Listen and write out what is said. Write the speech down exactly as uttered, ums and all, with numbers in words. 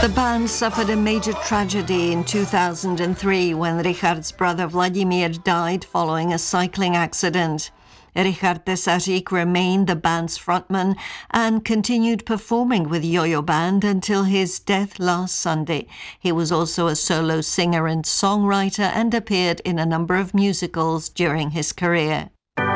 The band suffered a major tragedy in two thousand three when Richard's brother Vladimir died following a cycling accident. Richard Tesařík remained the band's frontman and continued performing with Yo-Yo Band until his death last Sunday. He was also a solo singer and songwriter and appeared in a number of musicals during his career.